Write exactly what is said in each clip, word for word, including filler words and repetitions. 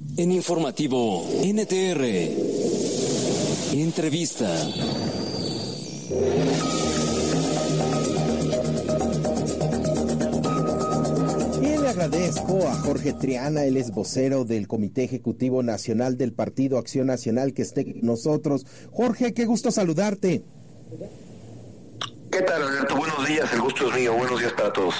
En Informativo N T R, entrevista. Y le agradezco a Jorge Triana, él es vocero del Comité Ejecutivo Nacional del Partido Acción Nacional, que esté con nosotros. Jorge, qué gusto saludarte. ¿Qué tal, Alberto? Buenos días, el gusto es mío. Buenos días para todos.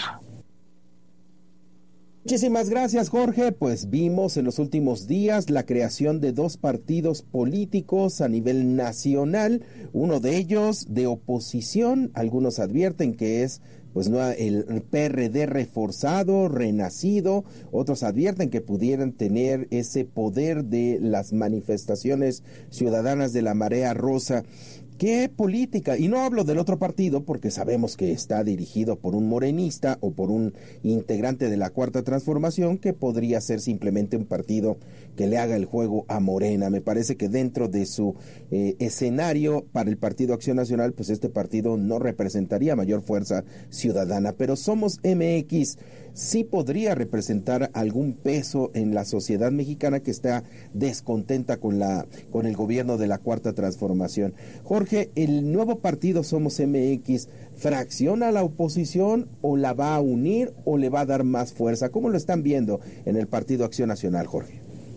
Muchísimas gracias, Jorge. Pues vimos en los últimos días la creación de dos partidos políticos a nivel nacional, uno de ellos de oposición. Algunos advierten que es pues no el P R D reforzado, renacido. Otros advierten que pudieran tener ese poder de las manifestaciones ciudadanas de la Marea Rosa. ¿Qué política? Y no hablo del otro partido porque sabemos que está dirigido por un morenista o por un integrante de la Cuarta Transformación, que podría ser simplemente un partido que le haga el juego a Morena. Me parece que dentro de su eh, escenario para el Partido Acción Nacional, pues este partido no representaría mayor fuerza ciudadana, pero Somos M X sí podría representar algún peso en la sociedad mexicana que está descontenta con la con el gobierno de la Cuarta Transformación. Jorge, ¿el nuevo partido Somos M X fracciona a la oposición o la va a unir o le va a dar más fuerza? ¿Cómo lo están viendo en el Partido Acción Nacional, Jorge?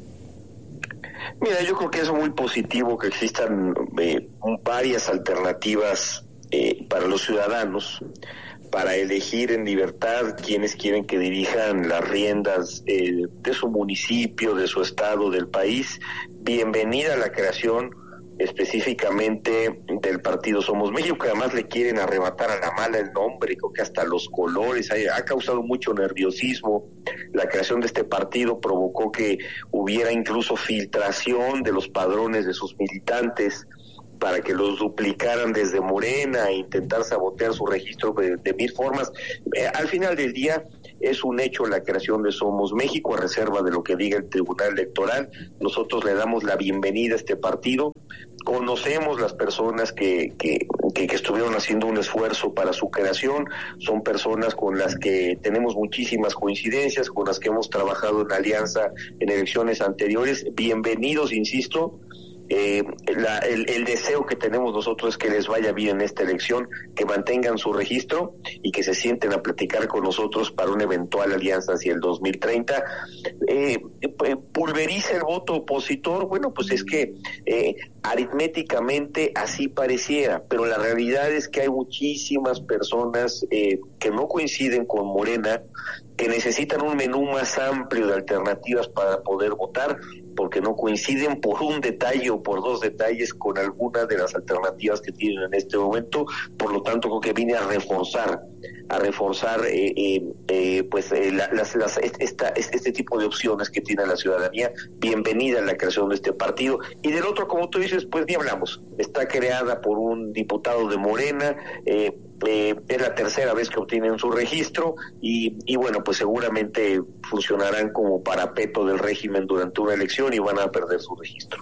Mira, yo creo que es muy positivo que existan eh, varias alternativas eh, para los ciudadanos, para elegir en libertad quienes quieren que dirijan las riendas eh, de su municipio, de su estado, del país. Bienvenida a la creación específicamente del partido Somos México, que además le quieren arrebatar a la mala el nombre, creo que hasta los colores, ha, ha causado mucho nerviosismo. La creación de este partido provocó que hubiera incluso filtración de los padrones de sus militantes para que los duplicaran desde Morena e intentar sabotear su registro de, de mil formas. Eh, al final del día es un hecho la creación de Somos México, a reserva de lo que diga el Tribunal Electoral. Nosotros le damos la bienvenida a este partido. Conocemos las personas que, que, que, que estuvieron haciendo un esfuerzo para su creación, son personas con las que tenemos muchísimas coincidencias, con las que hemos trabajado en alianza en elecciones anteriores. Bienvenidos, insisto. Eh, la, el, el deseo que tenemos nosotros es que les vaya bien en esta elección, que mantengan su registro y que se sienten a platicar con nosotros para una eventual alianza hacia el dos mil treinta. Eh, ¿Pulveriza el voto opositor? Bueno, pues es que eh, aritméticamente así pareciera, pero la realidad es que hay muchísimas personas eh, que no coinciden con Morena, que necesitan un menú más amplio de alternativas para poder votar, porque no coinciden por un detalle o por dos detalles con alguna de las alternativas que tienen en este momento. Por lo tanto, creo que viene a reforzar, a reforzar eh, eh, eh, pues eh, la, las, las, esta, este tipo de opciones que tiene la ciudadanía. Bienvenida a la creación de este partido. Y del otro, como tú dices, pues ni hablamos. Está creada por un diputado de Morena, eh, Eh, es la tercera vez que obtienen su registro y, y bueno, pues seguramente funcionarán como parapeto del régimen durante una elección y van a perder su registro.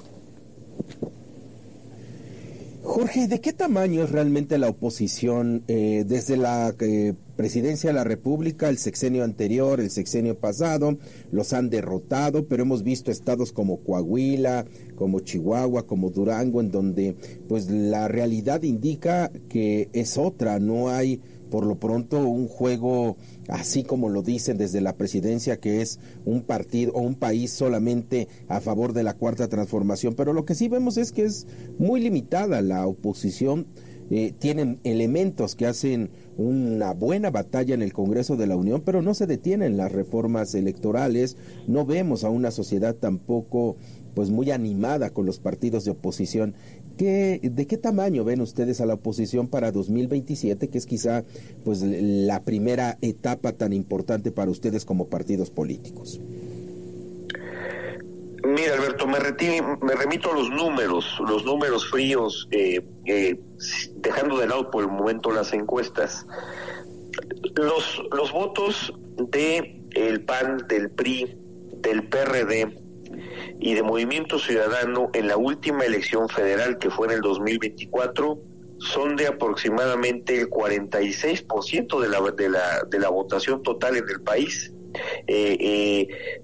Jorge, ¿de qué tamaño es realmente la oposición eh, desde la eh, presidencia de la República, el sexenio anterior, el sexenio pasado? Los han derrotado, pero hemos visto estados como Coahuila, como Chihuahua, como Durango, en donde pues la realidad indica que es otra, no hay por lo pronto un juego así como lo dicen desde la presidencia, que es un partido o un país solamente a favor de la Cuarta Transformación, pero lo que sí vemos es que es muy limitada la oposición. Eh, tienen elementos que hacen una buena batalla en el Congreso de la Unión, pero no se detienen las reformas electorales. No vemos a una sociedad tampoco pues muy animada con los partidos de oposición. ¿Qué, ¿De qué tamaño ven ustedes a la oposición para dos mil veintisiete, que es quizá pues la primera etapa tan importante para ustedes como partidos políticos? Mira, Alberto, me, retí, me remito a los números, los números fríos, eh, eh, dejando de lado por el momento las encuestas. Los, los votos de el P A N, del P R I, del P R D y de Movimiento Ciudadano en la última elección federal, que fue en el dos mil veinticuatro, son de aproximadamente el cuarenta y seis por ciento de la, de la, de la votación total en el país. Eh, eh,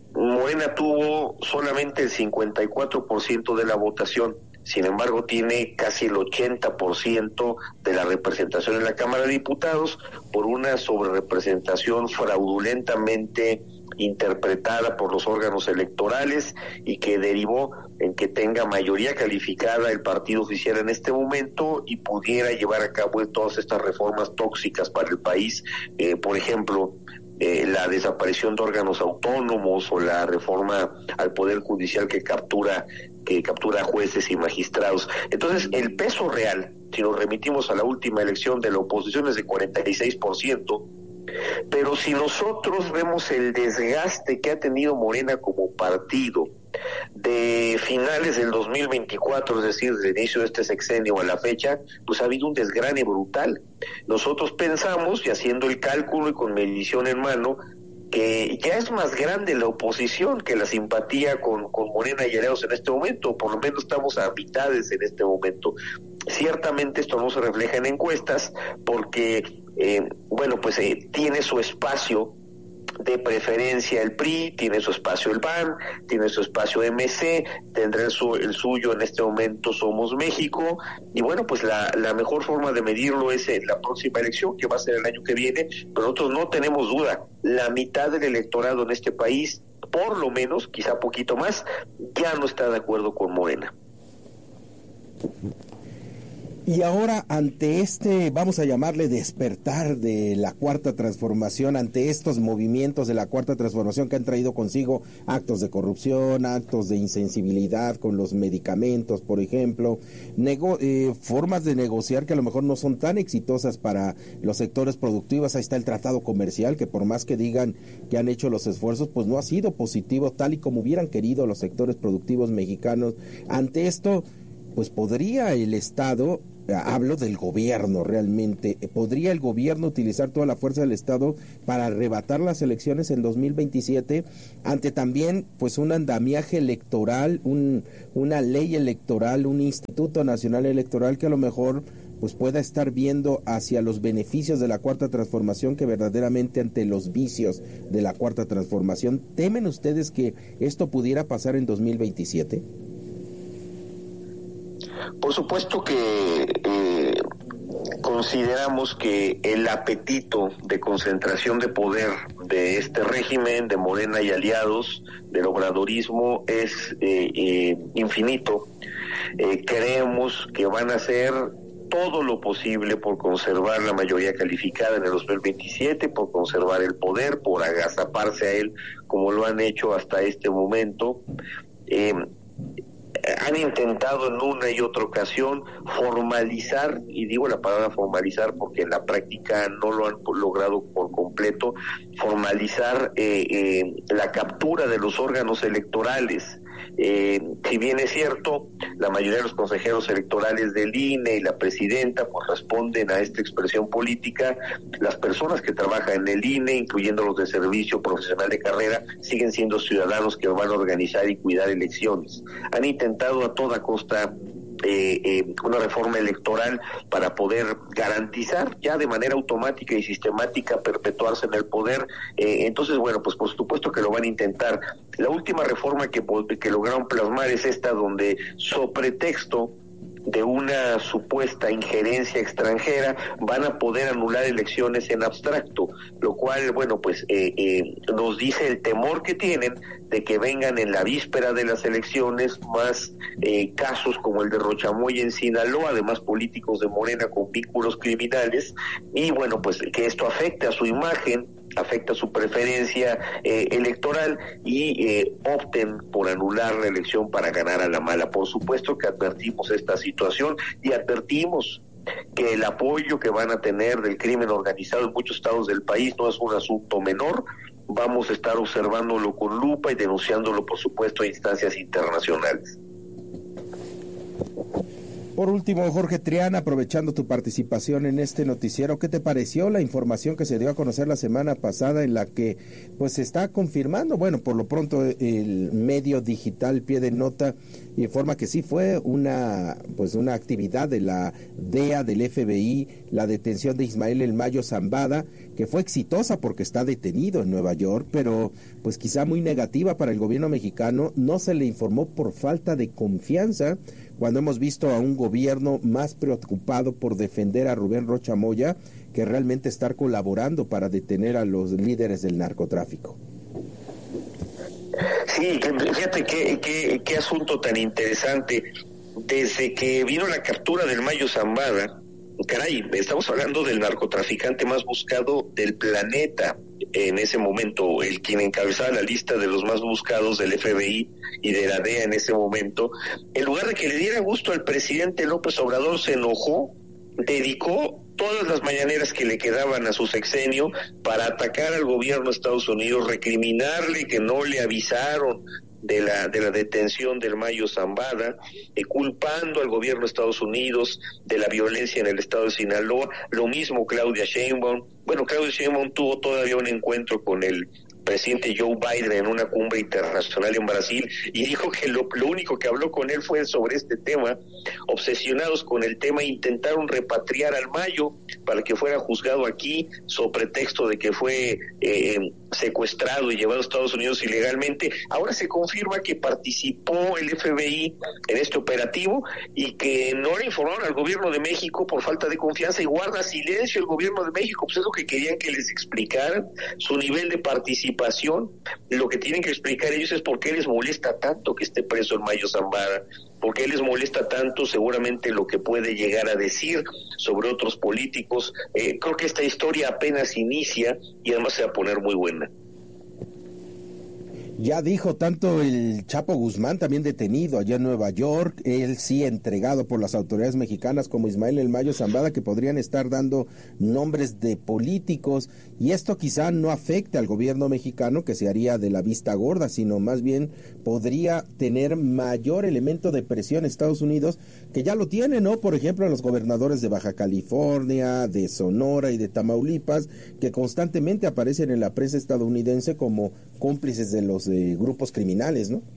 Morena tuvo solamente el cincuenta y cuatro por ciento de la votación. Sin embargo, tiene casi el ochenta por ciento de la representación en la Cámara de Diputados por una sobrerepresentación fraudulentamente interpretada por los órganos electorales y que derivó en que tenga mayoría calificada el partido oficial en este momento y pudiera llevar a cabo todas estas reformas tóxicas para el país, eh, por ejemplo, eh, la desaparición de órganos autónomos o la reforma al Poder Judicial que captura que captura jueces y magistrados. Entonces, el peso real, si nos remitimos a la última elección de la oposición, es de cuarenta y seis por ciento, pero si nosotros vemos el desgaste que ha tenido Morena como partido de finales del dos mil veinticuatro, es decir, desde el inicio de este sexenio a la fecha, pues ha habido un desgrane brutal. Nosotros pensamos, y haciendo el cálculo y con medición en mano, que ya es más grande la oposición que la simpatía con, con Morena y aliados en este momento, por lo menos estamos a mitades en este momento. Ciertamente esto no se refleja en encuestas porque, eh, bueno, pues eh, tiene su espacio de preferencia el P R I, tiene su espacio el P A N, tiene su espacio M C, tendrá el, su, el suyo en este momento Somos México, y bueno, pues la, la mejor forma de medirlo es en la próxima elección, que va a ser el año que viene, pero nosotros no tenemos duda, la mitad del electorado en este país, por lo menos, quizá poquito más, ya no está de acuerdo con Morena. Y ahora, ante este, vamos a llamarle despertar de la Cuarta Transformación, ante estos movimientos de la Cuarta Transformación que han traído consigo actos de corrupción, actos de insensibilidad con los medicamentos, por ejemplo, nego, eh, formas de negociar que a lo mejor no son tan exitosas para los sectores productivos. Ahí está el tratado comercial, que por más que digan que han hecho los esfuerzos, pues no ha sido positivo tal y como hubieran querido los sectores productivos mexicanos. Ante esto, pues podría el Estado, hablo del gobierno realmente, podría el gobierno utilizar toda la fuerza del Estado para arrebatar las elecciones en dos mil veintisiete, ante también pues un andamiaje electoral, un, una ley electoral, un Instituto Nacional Electoral que a lo mejor pues pueda estar viendo hacia los beneficios de la Cuarta Transformación que verdaderamente ante los vicios de la Cuarta Transformación. ¿Temen ustedes que esto pudiera pasar en dos mil veintisiete? Por supuesto que eh, consideramos que el apetito de concentración de poder de este régimen, de Morena y aliados, del obradorismo, es eh, eh, infinito. Eh, creemos que van a hacer todo lo posible por conservar la mayoría calificada en el dos mil veintisiete, por conservar el poder, por agazaparse a él como lo han hecho hasta este momento. Eh, han intentado en una y otra ocasión formalizar, y digo la palabra formalizar porque en la práctica no lo han logrado por completo, formalizar eh, eh, la captura de los órganos electorales. Eh, si bien es cierto, la mayoría de los consejeros electorales del I N E y la presidenta pues responden a esta expresión política, las personas que trabajan en el I N E, incluyendo los de servicio profesional de carrera, siguen siendo ciudadanos que van a organizar y cuidar elecciones. Han intentado a toda costa Eh, eh, una reforma electoral para poder garantizar ya de manera automática y sistemática perpetuarse en el poder. Eh, entonces, bueno, pues por supuesto que lo van a intentar. La última reforma que, que lograron plasmar es esta, donde sobre pretexto de una supuesta injerencia extranjera van a poder anular elecciones en abstracto, lo cual, bueno, pues eh, eh, nos dice el temor que tienen de que vengan en la víspera de las elecciones más eh, casos como el de Rochamoy en Sinaloa, además políticos de Morena con vínculos criminales, y bueno, pues que esto afecte a su imagen, afecta su preferencia eh, electoral y eh, opten por anular la elección para ganar a la mala. Por supuesto que advertimos esta situación y advertimos que el apoyo que van a tener del crimen organizado en muchos estados del país no es un asunto menor. Vamos a estar observándolo con lupa y denunciándolo, por supuesto, a instancias internacionales. Por último, Jorge Triana, aprovechando tu participación en este noticiero, ¿qué te pareció la información que se dio a conocer la semana pasada en la que pues se está confirmando? Bueno, por lo pronto el medio digital Pie de Nota informa que sí fue una pues una actividad de la D E A, del F B I, la detención de Ismael El Mayo Zambada, que que fue exitosa porque está detenido en Nueva York, pero pues quizá muy negativa para el gobierno mexicano. No se le informó por falta de confianza, cuando hemos visto a un gobierno más preocupado por defender a Rubén Rocha Moya que realmente estar colaborando para detener a los líderes del narcotráfico. Sí, fíjate qué, qué, qué asunto tan interesante. Desde que vino la captura del Mayo Zambada, caray, estamos hablando del narcotraficante más buscado del planeta en ese momento, el quien encabezaba la lista de los más buscados del F B I y de la D E A en ese momento. En lugar de que le diera gusto al presidente López Obrador, se enojó, dedicó todas las mañaneras que le quedaban a su sexenio para atacar al gobierno de Estados Unidos, recriminarle que no le avisaron de la de la detención del Mayo Zambada, eh, culpando al gobierno de Estados Unidos de la violencia en el estado de Sinaloa. Lo mismo Claudia Sheinbaum. Bueno, Claudia Sheinbaum tuvo todavía un encuentro con el presidente Joe Biden en una cumbre internacional en Brasil y dijo que lo, lo único que habló con él fue sobre este tema. Obsesionados con el tema, intentaron repatriar al Mayo para que fuera juzgado aquí, sobre pretexto de que fue eh, secuestrado y llevado a Estados Unidos ilegalmente. Ahora se confirma que participó el F B I en este operativo y que no le informaron al gobierno de México por falta de confianza, y guarda silencio el gobierno de México. Pues es lo que querían que les explicaran, su nivel de participación. Lo que tienen que explicar ellos es por qué les molesta tanto que esté preso el Mayo Zambada, por qué les molesta tanto seguramente lo que puede llegar a decir sobre otros políticos. Eh, creo que esta historia apenas inicia y además se va a poner muy buena. Ya dijo tanto el Chapo Guzmán, también detenido allá en Nueva York, él sí entregado por las autoridades mexicanas, como Ismael El Mayo Zambada, que podrían estar dando nombres de políticos, y esto quizá no afecte al gobierno mexicano, que se haría de la vista gorda, sino más bien podría tener mayor elemento de presión Estados Unidos, que ya lo tiene, ¿no? Por ejemplo, los gobernadores de Baja California, de Sonora y de Tamaulipas, que constantemente aparecen en la prensa estadounidense como cómplices de los de grupos criminales, ¿no?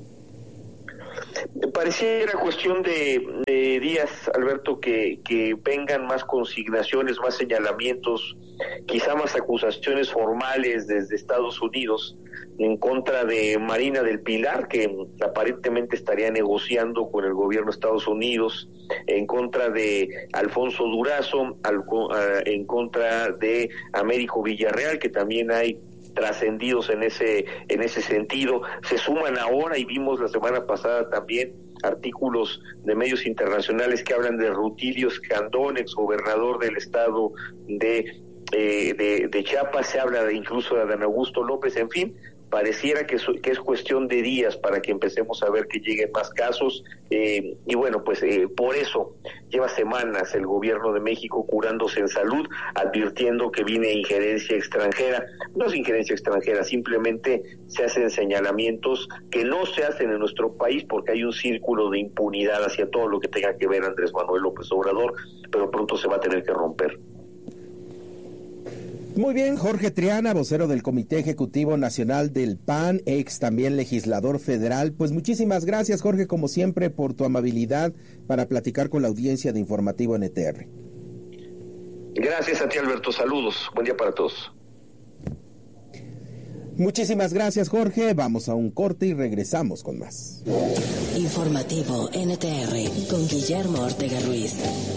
Pareciera cuestión de, de días, Alberto, que, que vengan más consignaciones, más señalamientos, quizá más acusaciones formales desde Estados Unidos en contra de Marina del Pilar, que aparentemente estaría negociando con el gobierno de Estados Unidos, en contra de Alfonso Durazo, al, en contra de Américo Villarreal, que también hay trascendidos en ese en ese sentido. Se suman ahora, y vimos la semana pasada también artículos de medios internacionales que hablan de Rutilio Escandón, exgobernador del estado de, eh, de de Chiapas. Se habla de, incluso de Adán Augusto López. En fin, pareciera que, so, que es cuestión de días para que empecemos a ver que lleguen más casos, eh, y bueno, pues eh, por eso lleva semanas el gobierno de México curándose en salud, advirtiendo que viene injerencia extranjera. No es injerencia extranjera, simplemente se hacen señalamientos que no se hacen en nuestro país porque hay un círculo de impunidad hacia todo lo que tenga que ver Andrés Manuel López Obrador, pero pronto se va a tener que romper. Muy bien, Jorge Triana, vocero del Comité Ejecutivo Nacional del P A N, ex también legislador federal. Pues muchísimas gracias, Jorge, como siempre, por tu amabilidad para platicar con la audiencia de Informativo N T R. Gracias a ti, Alberto. Saludos. Buen día para todos. Muchísimas gracias, Jorge. Vamos a un corte y regresamos con más. Informativo N T R con Guillermo Ortega Ruiz.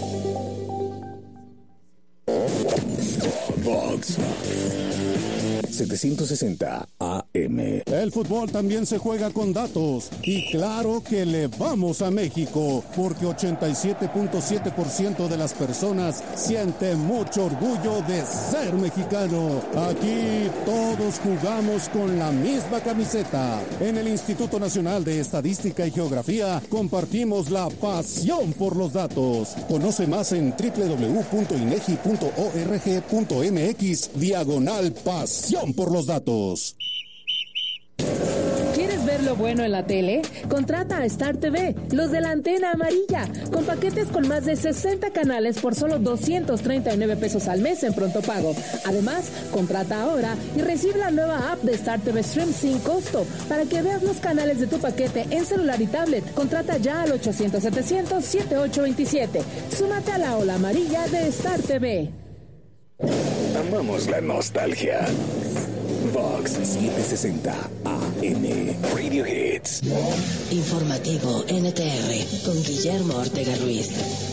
Vox setecientos sesenta A M. El fútbol también se juega con datos, y claro que le vamos a México, porque ochenta y siete punto siete por ciento de las personas siente mucho orgullo de ser mexicano. Aquí todos jugamos con la misma camiseta. En el Instituto Nacional de Estadística y Geografía compartimos la pasión por los datos. Conoce más en doble u doble u doble u punto inegi punto org punto mx diagonal pasión por los datos. ¿Quieres ver lo bueno en la tele? Contrata a Star T V, los de la antena amarilla, con paquetes con más de sesenta canales por solo doscientos treinta y nueve pesos al mes en pronto pago. Además, contrata ahora y recibe la nueva app de Star T V Stream sin costo para que veas los canales de tu paquete en celular y tablet. Contrata ya al ochocientos setecientos setenta y ocho veintisiete. Súmate a la ola amarilla de Star T V. Amamos la nostalgia. Vox setecientos sesenta A M. Radio Hits. Informativo N T R con Guillermo Ortega Ruiz.